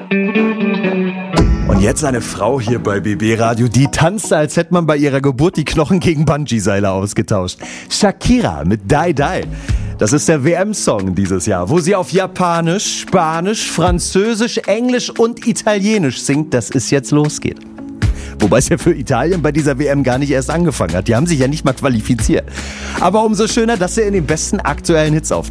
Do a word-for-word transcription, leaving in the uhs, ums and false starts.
Und jetzt eine Frau hier bei B B Radio, die tanzte, als hätte man bei ihrer Geburt die Knochen gegen Bungee-Seile ausgetauscht. Shakira mit Die Die. Das ist der W M-Song dieses Jahr, wo sie auf Japanisch, Spanisch, Französisch, Englisch und Italienisch singt, dass es jetzt losgeht. Wobei es ja für Italien bei dieser W M gar nicht erst angefangen hat. Die haben sich ja nicht mal qualifiziert. Aber umso schöner, dass sie in den besten aktuellen Hits auf